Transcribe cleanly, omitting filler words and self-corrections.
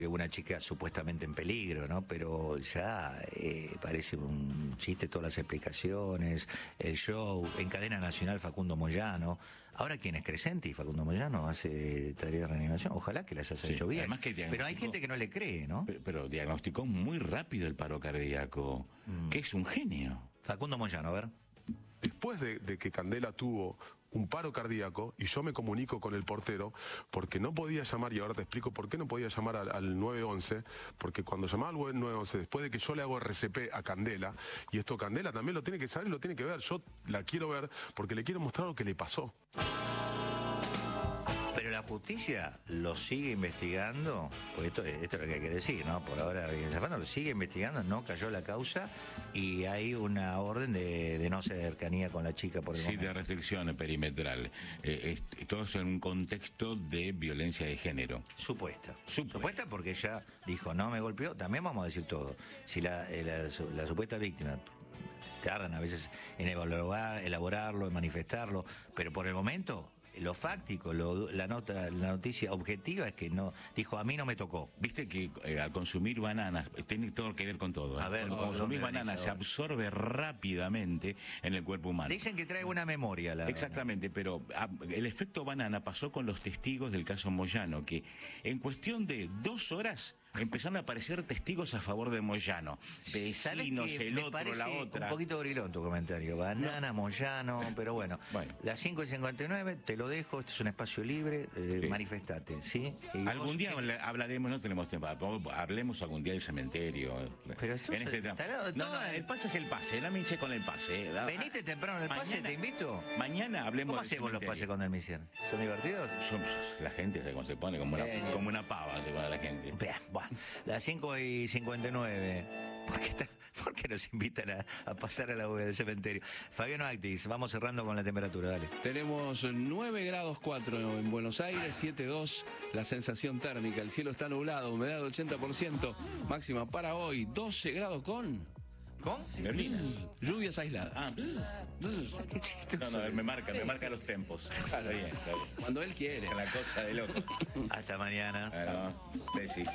una chica supuestamente en peligro, ¿no? Pero ya parece un chiste todas las explicaciones, el show, en cadena nacional Facundo Moyano. Ahora, ¿quién es? Crescenti, Facundo Moyano hace tarea de reanimación. Ojalá que las haya hecho bien. Además que pero hay gente que no le cree, ¿no? Pero diagnosticó muy rápido el paro cardíaco, que es un genio. Facundo Moyano, a ver. Después de que Candela tuvo un paro cardíaco y yo me comunico con el portero porque no podía llamar, y ahora te explico por qué no podía llamar al 911, porque cuando llamaba al 911, después de que yo le hago RCP a Candela, y esto Candela también lo tiene que saber y lo tiene que ver, yo la quiero ver porque le quiero mostrar lo que le pasó. Pero la justicia lo sigue investigando, pues esto es lo que hay que decir, ¿no? Por ahora lo sigue investigando, no cayó la causa y hay una orden de no cercanía con la chica por el momento. De restricción perimetral. Todo eso en un contexto de violencia de género. Supuesta porque ella dijo, no me golpeó. También vamos a decir todo. Si la supuesta víctima tardan a veces en elaborarlo, en manifestarlo, pero por el momento lo fáctico, la noticia objetiva es que no, dijo, a mí no me tocó. Viste que al consumir bananas, tiene todo que ver con todo. A ver, consumir bananas se absorbe rápidamente en el cuerpo humano. Dicen que trae una memoria. Exactamente, pero el efecto banana pasó con los testigos del caso Moyano, que en cuestión de 2 horas empezaron a aparecer testigos a favor de Moyano. Vecinos, el otro, la otra. Un poquito grilón tu comentario. Banana, no. Moyano, pero bueno. Las 5:59, te lo dejo, este es un espacio libre, sí. Manifestate, ¿sí? Y algún día hablaremos, no tenemos tiempo, hablemos algún día del cementerio. Pero esto en este el pase es el pase, no me hinché con el pase. Veniste temprano en el pase, te invito. Mañana hablemos. ¿Cómo hacemos los pases con el Misier? ¿Son divertidos? La gente sabe cómo se pone, como una pava se pone la gente. Bueno, las 5:59. ¿Por qué nos invitan a pasar a la bóveda del cementerio? Fabiano Actis, vamos cerrando con la temperatura, dale. Tenemos 9 grados 4 en Buenos Aires, 7,2 la sensación térmica, el cielo está nublado, humedad del 80%, máxima para hoy, 12 grados con lluvias aisladas. Qué chiste. No, me marca los tempos. Está bien. Cuando él quiere. La cosa de loco. Hasta mañana. Sí.